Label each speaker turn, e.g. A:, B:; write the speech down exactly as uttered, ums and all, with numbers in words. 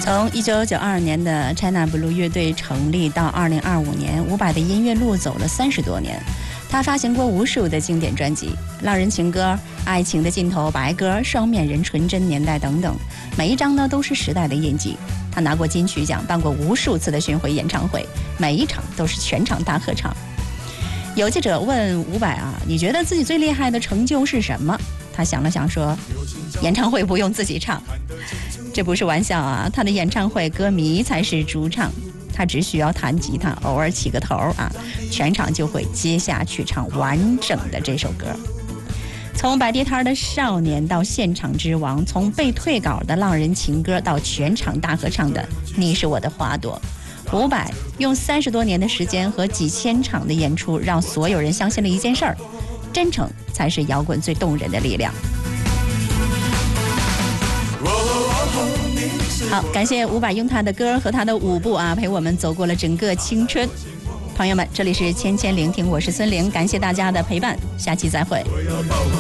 A: 从一九九二年的 China Blue 乐队成立到二零二五年，伍佰的音乐路走了三十多年。他发行过无数的经典专辑，浪人情歌、爱情的尽头、白鸽、双面人、纯真年代等等，每一张呢都是时代的印记。他拿过金曲奖，办过无数次的巡回演唱会，每一场都是全场大合唱。有记者问伍佰啊，你觉得自己最厉害的成就是什么？他想了想说，演唱会不用自己唱。这不是玩笑啊，他的演唱会歌迷才是主唱，他只需要弹吉他，偶尔起个头啊，全场就会接下去唱完整的这首歌。从摆地摊的少年到现场之王，从被退稿的浪人情歌到全场大合唱的你是我的花朵，伍佰用三十多年的时间和几千场的演出，让所有人相信了一件事儿：真诚才是摇滚最动人的力量。好，感谢伍佰用他的歌和他的舞步啊，陪我们走过了整个青春。朋友们，这里是千千聆听，我是孙玲，感谢大家的陪伴，下期再会。